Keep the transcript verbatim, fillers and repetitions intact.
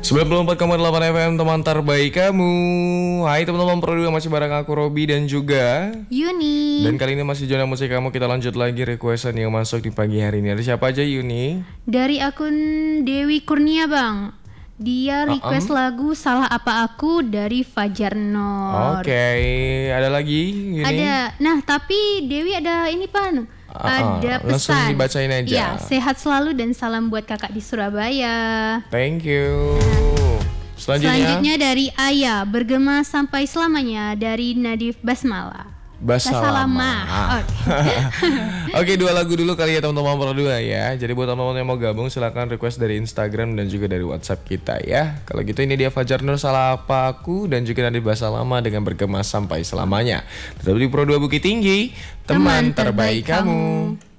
sembilan puluh empat koma delapan F M, teman terbaik kamu. Hai teman-teman Pro dua, masih bareng aku Robi dan juga Yuni. Dan kali ini masih zona musik kamu. Kita lanjut lagi requestan yang masuk di pagi hari ini. Ada siapa aja, Yuni? Dari akun Dewi Kurnia, Bang. Dia request Uh-um. lagu Salah Apa Aku dari Fajar Nur. Oke, okay. Ada lagi, Yuni? Ada. Nah, tapi Dewi ada ini, Pan. Uh-uh. Ada pesan. Langsung dibacain aja. Ya, sehat selalu dan salam buat kakak di Surabaya. Thank you. Selanjutnya, Selanjutnya dari Ayah, bergema sampai selamanya dari Nadif Basmala. Basalama. Oke. Oke, dua lagu dulu kali ya teman-teman Pro dua ya. Jadi buat teman-teman yang mau gabung silahkan request dari Instagram dan juga dari WhatsApp kita ya. Kalau gitu ini dia Fajar Nur Salah Apa Aku dan juga Nadif Basalama dengan bergema sampai selamanya. Tetap di Pro dua Bukit Tinggi, teman, teman terbaik, terbaik kamu. kamu.